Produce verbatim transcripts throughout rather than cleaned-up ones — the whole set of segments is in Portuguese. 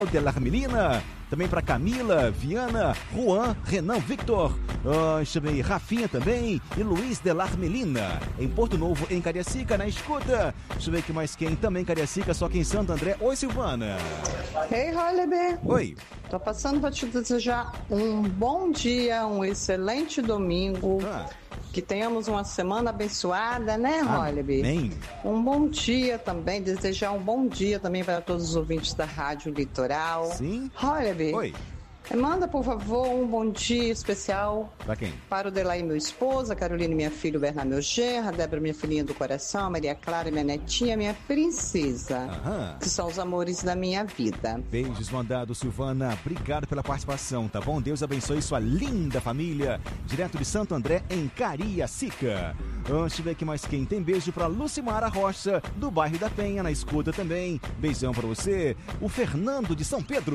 de Larmelina, também para Camila, Viana, Juan, Renan Victor, uh, chamei Rafinha também e Luiz de Larmelina, em Porto Novo, em Cariacica, na escuta. Deixa eu ver aqui mais quem, também Cariacica, só que em Santo André. Oi, Silvana. Ei, Holliber. Oi. Tô passando para te desejar um bom dia, um excelente domingo. Ah. Que tenhamos uma semana abençoada, né, Holliber? Amém. Um bom dia também, desejar um bom dia também para todos os ouvintes da Rádio Litoral. Sim. Holliber. Oi. Manda, por favor, um bom dia especial. Pra quem? Para o Delay, meu esposo, a Carolina, minha filha, o Bernardo, meu genro, a Débora, minha filhinha do coração, a Maria Clara, minha netinha, minha princesa. Aham. Que são os amores da minha vida. Beijos mandados, Silvana. Obrigado pela participação, tá bom? Deus abençoe sua linda família. Direto de Santo André, em Cariacica. Deixa eu ver aqui mais quem. Tem beijo pra Lucimara Rocha, do bairro da Penha, na escuta também. Beijão pra você. O Fernando de São Pedro.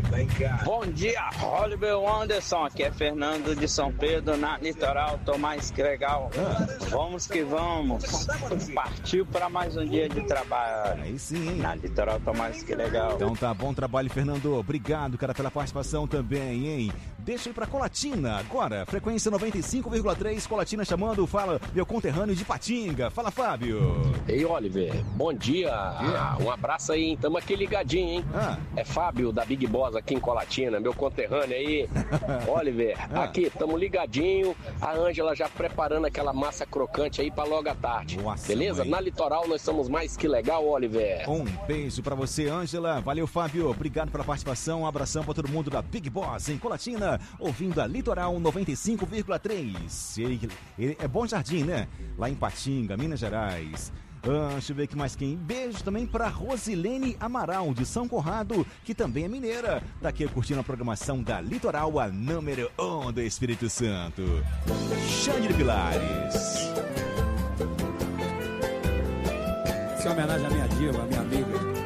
Bom dia, Holliber Anderson. Aqui é Fernando de São Pedro, na Litoral. Tô mais que legal. Ah. Vamos que vamos. Partiu para mais um dia de trabalho. Aí sim, hein? Na Litoral, tô mais que legal. Então tá, bom trabalho, Fernando. Obrigado, cara, pela participação também, hein? Deixa eu ir pra Colatina agora. Frequência noventa e cinco vírgula três. Colatina chamando. Fala, meu conterrâneo de Patinga. Fala, Fábio. Ei, Oliver. Bom dia. Yeah. Um abraço aí, hein? Tamo aqui ligadinho, hein? Ah. É Fábio da Big Boss aqui em Colatina, meu conterrâneo aí. Oliver, ah. aqui, tamo ligadinho. A Ângela já preparando aquela massa crocante aí pra logo à tarde. Nossa, beleza? mãe. Na Litoral nós somos mais que legal, Oliver. Um beijo pra você, Ângela. Valeu, Fábio. Obrigado pela participação. Um abração pra todo mundo da Big Boss em Colatina, ouvindo a Litoral noventa e cinco vírgula três. É Bom Jardim, né? Lá em Patinga, Minas Gerais. Ah, deixa eu ver aqui mais quem. Beijo também pra Rosilene Amaral, de São Conrado, que também é mineira. Tá aqui curtindo a programação da Litoral, a número um do Espírito Santo. Xande de Pilares. Essa é uma homenagem à minha diva, à minha amiga.